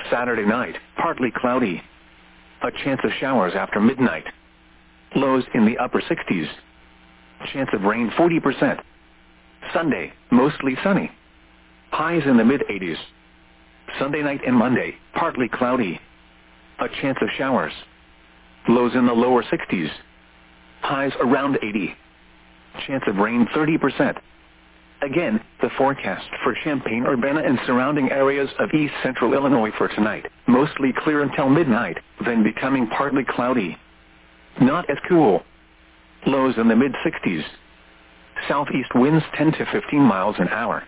Saturday night, partly cloudy. A chance of showers after midnight. Lows in the upper 60s. Chance of rain 40%. Sunday, mostly sunny. Highs in the mid-80s. Sunday night and Monday, partly cloudy. A chance of showers. Lows in the lower 60s. Highs around 80. Chance of rain 30%. Again, the forecast for Champaign-Urbana and surrounding areas of east central Illinois for tonight. Mostly clear until midnight, then becoming partly cloudy. Not as cool. Lows in the mid-60s. Southeast winds 10 to 15 miles an hour.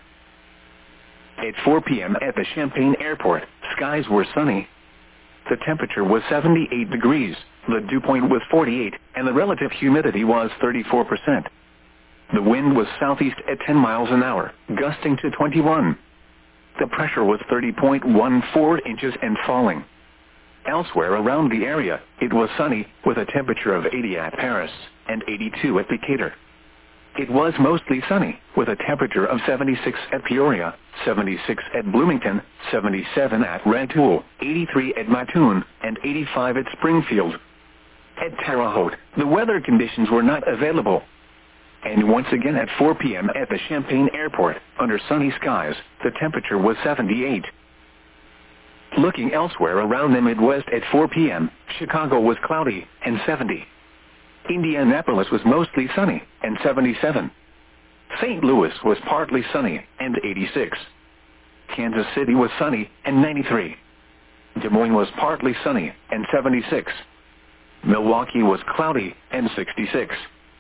At 4 p.m. at the Champaign Airport, skies were sunny. The temperature was 78 degrees, the dew point was 48, and the relative humidity was 34%. The wind was southeast at 10 miles an hour, gusting to 21. The pressure was 30.14 inches and falling. Elsewhere around the area, it was sunny, with a temperature of 80 at Paris and 82 at Decatur. It was mostly sunny, with a temperature of 76 at Peoria, 76 at Bloomington, 77 at Rantoul, 83 at Mattoon, and 85 at Springfield. At Terre Haute, the weather conditions were not available. And once again at 4 p.m. at the Champaign Airport, under sunny skies, the temperature was 78. Looking elsewhere around the Midwest at 4 p.m., Chicago was cloudy and 70. Indianapolis was mostly sunny and 77. St. Louis was partly sunny and 86. Kansas City was sunny and 93. Des Moines was partly sunny and 76. Milwaukee was cloudy and 66.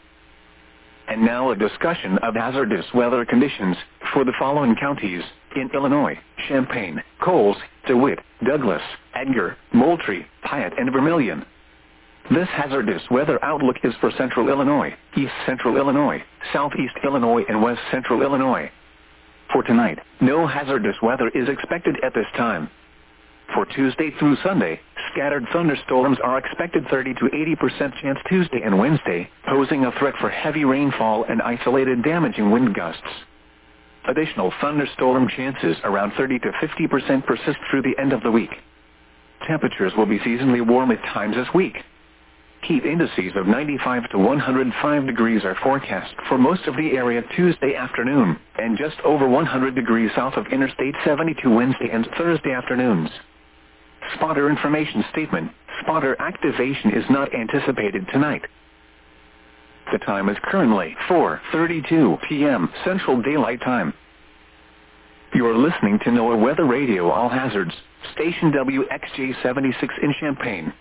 And now a discussion of hazardous weather conditions for the following counties in Illinois: Champaign, Coles, DeWitt, Douglas, Edgar, Moultrie, Piatt, and Vermilion. This hazardous weather outlook is for central Illinois, east central Illinois, southeast Illinois, and west central Illinois. For tonight, no hazardous weather is expected at this time. For Tuesday through Sunday, scattered thunderstorms are expected 30 to 80% chance Tuesday and Wednesday, posing a threat for heavy rainfall and isolated damaging wind gusts. Additional thunderstorm chances around 30 to 50% persist through the end of the week. Temperatures will be seasonally warm at times this week. Heat indices of 95 to 105 degrees are forecast for most of the area Tuesday afternoon, and just over 100 degrees south of Interstate 72 Wednesday and Thursday afternoons. Spotter information statement: spotter activation is not anticipated tonight. The time is currently 4:32 p.m. Central Daylight Time. You are listening to NOAA Weather Radio All Hazards, station WXJ 76 in Champaign.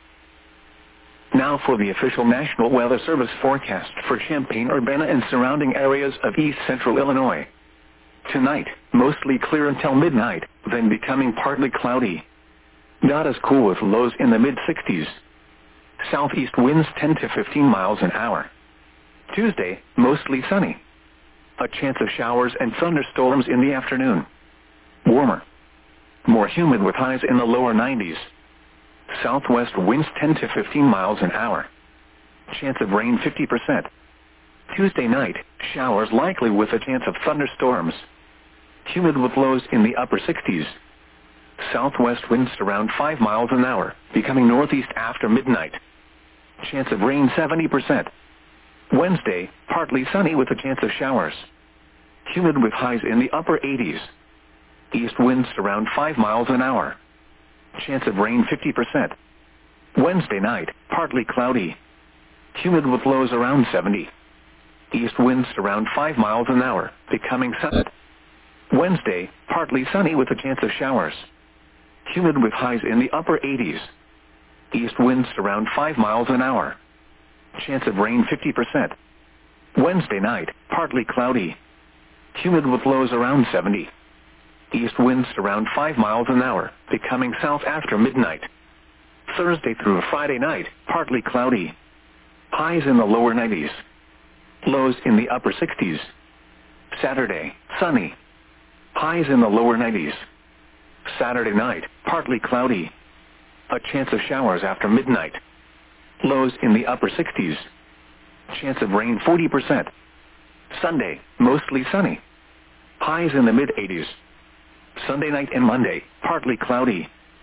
Now for the official National Weather Service forecast for Champaign-Urbana and surrounding areas of east central Illinois. Tonight, mostly clear until midnight, then becoming partly cloudy. Not as cool with lows in the mid-60s. Southeast winds 10 to 15 miles an hour. Tuesday, mostly sunny. A chance of showers and thunderstorms in the afternoon. Warmer. More humid with highs in the lower 90s. Southwest winds 10 to 15 miles an hour. Chance of rain 50%. Tuesday night, showers likely with a chance of thunderstorms. Humid with lows in the upper 60s. Southwest winds around 5 miles an hour, becoming northeast after midnight. Chance of rain 70%. Wednesday, partly sunny with a chance of showers. Humid with highs in the upper 80s. East winds around 5 miles an hour. Chance of rain 50%. Wednesday night, partly cloudy. Humid with lows around 70. East winds around 5 miles an hour, becoming sunny. Wednesday, partly sunny with a chance of showers. Humid with highs in the upper 80s. East winds around 5 miles an hour. Chance of rain 50%. Wednesday night, partly cloudy. Humid with lows around 70. East winds around 5 miles an hour, becoming south after midnight. Thursday through Friday night, partly cloudy. Highs in the lower 90s. Lows in the upper 60s. Saturday, sunny. Highs in the lower 90s. Saturday night, partly cloudy. A chance of showers after midnight. Lows in the upper 60s. Chance of rain 40%. Sunday, mostly sunny. Highs in the mid-80s. Sunday night and Monday, partly cloudy.